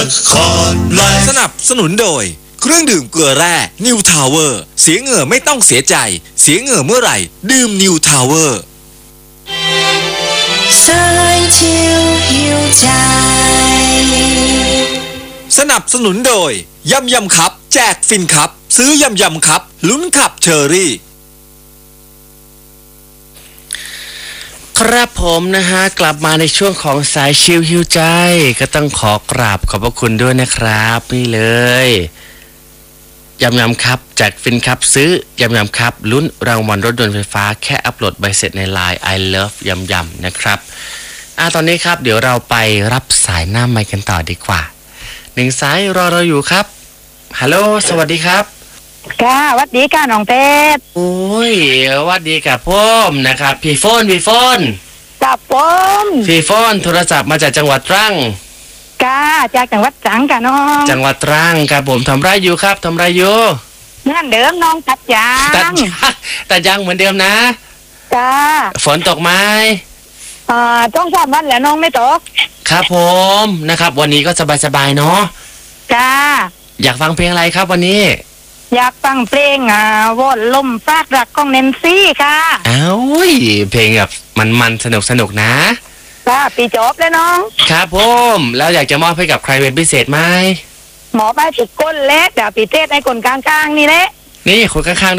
สนับสนุนโดยเครื่องดื่มเกลือแร่นิวทาวเวอร์เสียเหงื่อไม่ต้องเสียใจเสียเหงื่อเมื่อไหร่ดื่มนิวทาวเวอร์สายชิวหิวใจสนับสนุนโดยยำยำครับแจกฟินครับซื้อยำยำครับลุ้นขับเชอรี่ครับผมนะฮะกลับมาในช่วงของสายชิลฮิวใจก็ต้องขอกราบขอบพระคุณด้วยนะครับนี่เลยยำยำครับจากฟินครับซื้อยำยำครับลุ้นรางวัลรถยนต์ไฟฟ้าแค่อัปโหลดใบเสร็จใน LINE I love ยำยำนะครับตอนนี้ครับเดี๋ยวเราไปรับสายหน้าไมค์กันต่อดีกว่าหนึ่งสายรอเราอยู่ครับฮัลโหลสวัสดีครับค่ะวัดดีค่ะน้องเพชรโอ้ยวัดดีกับพ่อมนะครับพี่โฟนกับผมพี่โฟนโทรศัพท์มาจากจังหวัดตรังค่ะจากจังหวัดตรังค่ะน้องจังหวัดตรังครับผมทำไรอยู่ครับทำไรอยู่เงื่อนเดิมน้องตัดยางตัดยางเหมือนเดิมนะค่ะฝนตกไหมต้อง3 วันแล้วน้องไม่ตกครับผมนะครับวันนี้ก็สบายๆเนาะค่ะอยากฟังเพลงอะไรครับวันนี้อยากฟังเพลงวอนลมฟากรักของแนนซี่ค่ะอ้าวเพลงแบบมันสนุกนะค่ะปีจบแล้วน้องครับผมแล้วอยากจะมอบให้กับใครเป็นพิเศษไหมหมอไปจุดก้นเล็กเดี๋ยวปีเทศให้คนกลางๆนี่แหละนี่คนข้างๆ